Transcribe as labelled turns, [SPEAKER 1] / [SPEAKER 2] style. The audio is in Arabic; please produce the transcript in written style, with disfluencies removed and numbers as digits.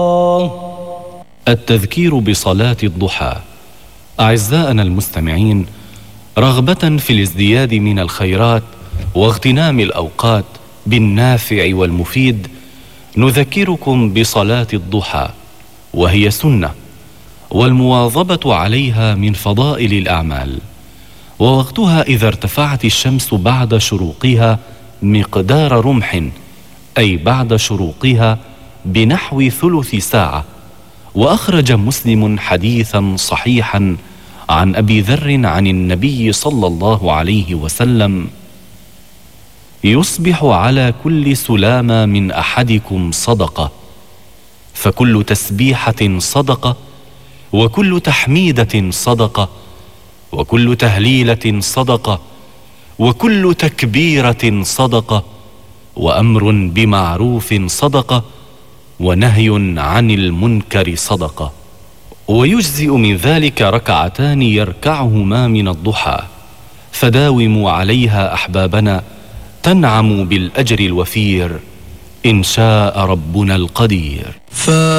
[SPEAKER 1] التذكير بصلاة الضحى. أعزائنا المستمعين، رغبة في الازدياد من الخيرات واغتنام الأوقات بالنافع والمفيد، نذكركم بصلاة الضحى، وهي سنة، والمواظبة عليها من فضائل الأعمال. ووقتها إذا ارتفعت الشمس بعد شروقها مقدار رمح، أي بعد شروقها بنحو ثلث ساعة. وأخرج مسلم حديثا صحيحا عن أبي ذر عن النبي صلى الله عليه وسلم: يصبح على كل سلامة من أحدكم صدقة، فكل تسبيحة صدقة، وكل تحميدة صدقة، وكل تهليلة صدقة، وكل تكبيرة صدقة، وأمر بمعروف صدقة، ونهي عن المنكر صدقة. ويجزئ من ذلك ركعتان يركعهما من الضحى، فداوموا عليها أحبابنا تنعموا بالأجر الوفير إن شاء ربنا القدير.